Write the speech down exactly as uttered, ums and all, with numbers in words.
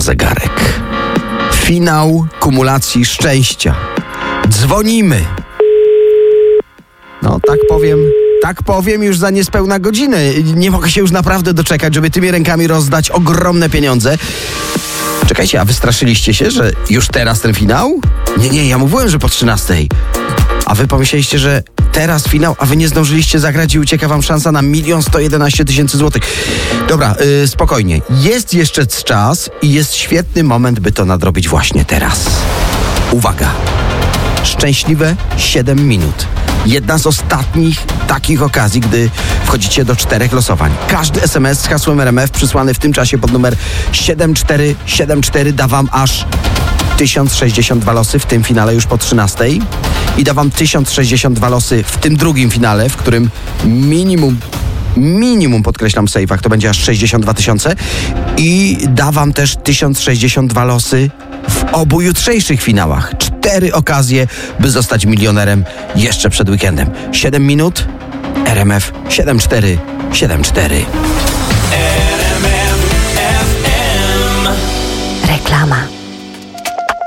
zegarek. Finał kumulacji szczęścia. Dzwonimy. No, tak powiem, tak powiem już za niespełna godzinę. Nie mogę się już naprawdę doczekać, żeby tymi rękami rozdać ogromne pieniądze. Czekajcie, a wystraszyliście się, że już teraz ten finał? Nie, nie, ja mówiłem, że po trzynastej. A wy pomyśleliście, że teraz finał, a wy nie zdążyliście zagrać i ucieka wam szansa na milion sto jedenaście tysięcy złotych. Dobra, yy, spokojnie. Jest jeszcze czas i jest świetny moment, by to nadrobić właśnie teraz. Uwaga. Szczęśliwe siedem minut. Jedna z ostatnich takich okazji, gdy wchodzicie do czterech losowań. Każdy es em es z hasłem R M F przysłany w tym czasie pod numer siedem cztery siedem cztery da wam aż tysiąc sześćdziesiąt dwa losy w tym finale już po trzynastej i da wam tysiąc sześćdziesiąt dwa losy w tym drugim finale, w którym minimum minimum, podkreślam, w sejfach to będzie aż sześćdziesiąt dwa tysiące i da wam też tysiąc sześćdziesiąt dwa losy w obu jutrzejszych finałach. Cztery okazje, by zostać milionerem jeszcze przed weekendem. siedem minut, R M F siedem cztery siedem cztery.